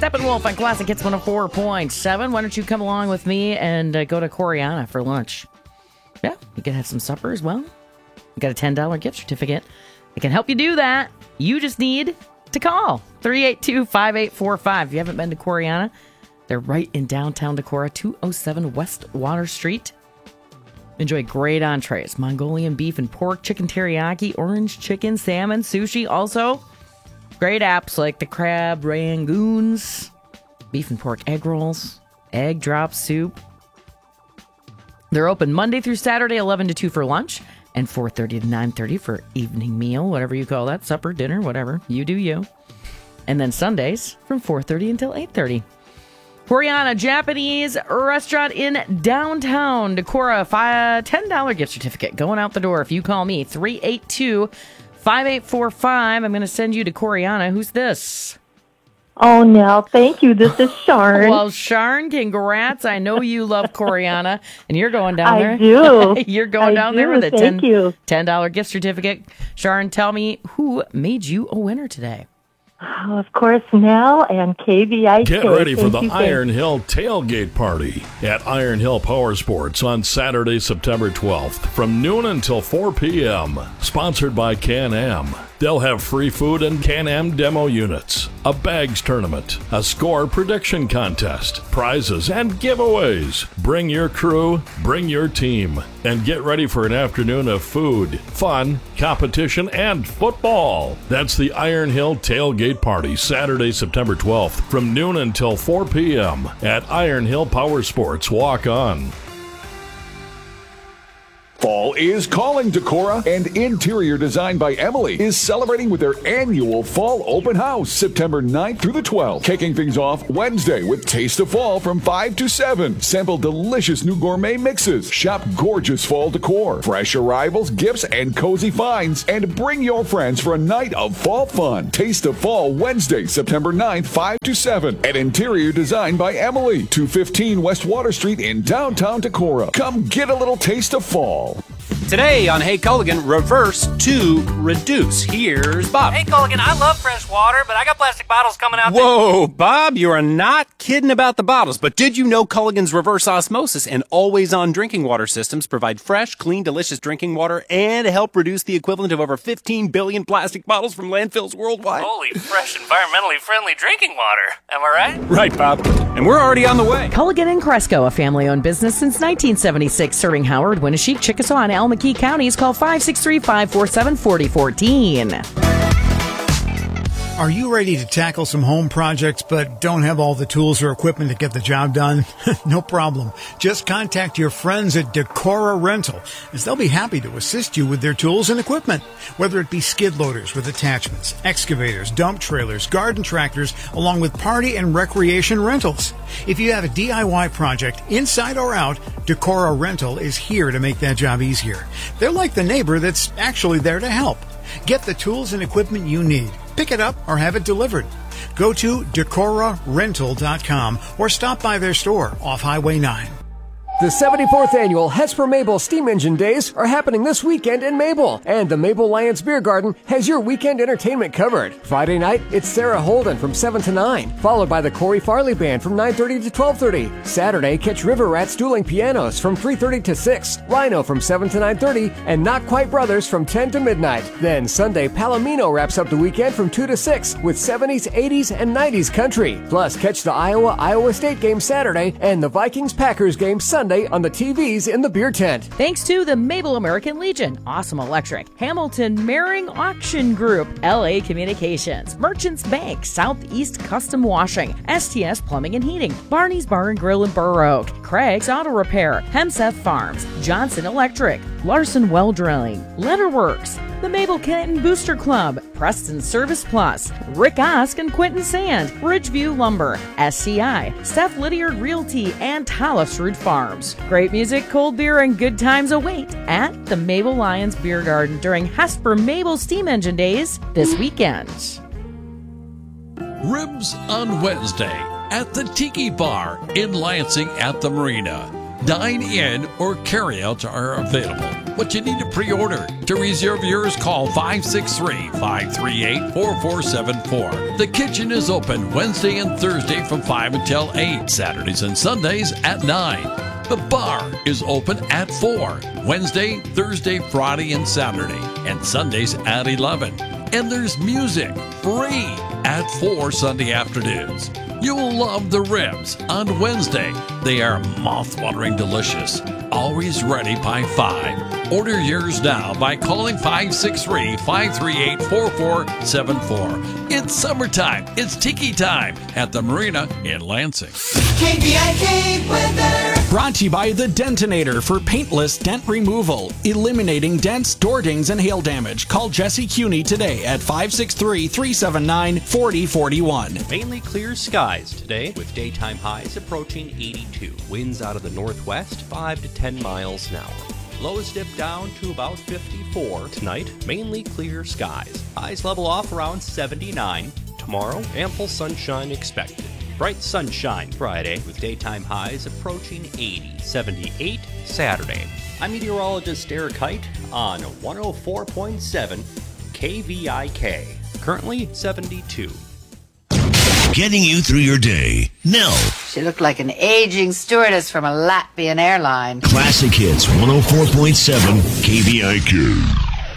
Steppenwolf on Classic Hits 104.7. Why don't you come along with me and go to Coreana for lunch? Yeah, you can have some supper as well. You got a $10 gift certificate. I can help you do that. You just need to call 382-5845. If you haven't been to Coreana, they're right in downtown Decorah, 207 West Water Street. Enjoy great entrees, Mongolian beef and pork, chicken teriyaki, orange chicken, salmon, sushi. Also, great apps like the crab rangoons, beef and pork egg rolls, egg drop soup. They're open Monday through Saturday, 11 to 2 for lunch, and 4:30 to 9:30 for evening meal, whatever you call that, supper, dinner, whatever. You do you. And then Sundays from 4:30 until 8:30. Coreana, Japanese restaurant in downtown Decorah. $10 gift certificate going out the door if you call me. 382-5845. I'm going to send you to Coreana. Who's this? Oh, no, thank you. This is Sharn. Well, Sharn, congrats. I know you love Coreana, and you're going down there. I do. You're going down there with a $10 gift certificate. Sharn, tell me who made you a winner today? Oh, of course, Nell and KVIK. Get ready for the Iron Hill Tailgate Party at Iron Hill Power Sports on Saturday, September 12th from noon until 4 p.m. Sponsored by Can-Am. They'll have free food and Can-Am demo units, a bags tournament, a score prediction contest, prizes, and giveaways. Bring your crew, bring your team, and get ready for an afternoon of food, fun, competition, and football. That's the Iron Hill Tailgate Party, Saturday, September 12th, from noon until 4 p.m. at Iron Hill Power Sports. Walk on. Fall is calling Decorah, and Interior Design by Emily is celebrating with their annual Fall Open House, September 9th through the 12th. Kicking things off Wednesday with Taste of Fall from 5 to 7. Sample delicious new gourmet mixes. Shop gorgeous fall decor, fresh arrivals, gifts, and cozy finds. And bring your friends for a night of fall fun. Taste of Fall Wednesday, September 9th, 5 to 7 at Interior Design by Emily, 215 West Water Street in downtown Decorah. Come get a little taste of fall. Today on Hey Culligan, reverse to reduce. Here's Bob. Hey Culligan, I love fresh water, but I got plastic bottles coming out. Whoa, Bob, you are not kidding about the bottles. But did you know Culligan's reverse osmosis and always-on drinking water systems provide fresh, clean, delicious drinking water and help reduce the equivalent of over 15 billion plastic bottles from landfills worldwide? Holy, fresh, environmentally friendly drinking water. Am I right? Right, Bob. And we're already on the way. Culligan and Cresco, a family-owned business since 1976, serving Howard, Winneshiek, Chickasaw, and Almaquee counties. Call 563-547-4014. Are you ready to tackle some home projects but don't have all the tools or equipment to get the job done? No problem. Just contact your friends at Decorah Rental, as they'll be happy to assist you with their tools and equipment. Whether it be skid loaders with attachments, excavators, dump trailers, garden tractors, along with party and recreation rentals. If you have a DIY project, inside or out, Decorah Rental is here to make that job easier. They're like the neighbor that's actually there to help. Get the tools and equipment you need. Pick it up or have it delivered. Go to DecorahRental.com or stop by their store off Highway 9. The 74th annual Hesper Mabel Steam Engine Days are happening this weekend in Mabel, and the Mabel Lions Beer Garden has your weekend entertainment covered. Friday night, it's Sarah Holden from 7 to 9, followed by the Corey Farley Band from 9:30 to 12:30. Saturday, catch River Rats Dueling Pianos from 3:30 to 6, Rhino from 7 to 9:30, and Not Quite Brothers from 10 to midnight. Then Sunday, Palomino wraps up the weekend from 2 to 6 with 70s, 80s, and 90s country. Plus, catch the Iowa State game Saturday and the Vikings-Packers game Sunday on the TVs in the beer tent. Thanks to the Mabel American Legion, Awesome Electric, Hamilton Mehring Auction Group, LA Communications, Merchants Bank, Southeast Custom Washing, STS Plumbing and Heating, Barney's Bar and Grill in Burr Oak, Craig's Auto Repair, Hemseth Farms, Johnson Electric, Larson Well Drilling, Letterworks, the Mabel Canton Booster Club, Preston Service Plus, Rick Osk and Quentin Sand, Ridgeview Lumber, SCI, Steph Lydiard Realty, and Tallisrud Farms. Great music, cold beer, and good times await at the Mabel Lions Beer Garden during Hesper Mabel Steam Engine Days this weekend. Ribs on Wednesday at the Tiki Bar in Lansing at the Marina. Dine in or carry-outs are available. but you need to pre-order. To reserve yours, call 563-538-4474. The kitchen is open Wednesday and Thursday from 5 until 8, Saturdays and Sundays at 9. The bar is open at 4, Wednesday, Thursday, Friday, and Saturday, and Sundays at 11. And there's music, free, at 4 Sunday afternoons. You'll love the ribs on Wednesday. They are mouth-watering delicious. Always ready by 5. Order yours now by calling 563-538-4474. It's summertime. It's tiki time at the marina in Lansing. KVIK weather. Brought to you by the Dentinator for paintless dent removal, eliminating dents, door dings, and hail damage. Call Jesse Cuney today at 563-379-4041. Mainly clear skies today with daytime highs approaching 82. Winds out of the northwest 5 to 10 miles an hour. Lows dip down to about 54. Tonight, mainly clear skies. Highs level off around 79. Tomorrow, ample sunshine expected. Bright sunshine Friday with daytime highs approaching 80. 78 Saturday. I'm meteorologist Eric Height on 104.7 KVIK. Currently 72. Getting you through your day. Nell. She looked like an aging stewardess from a Latvian airline. Classic Hits 104.7 KVIK.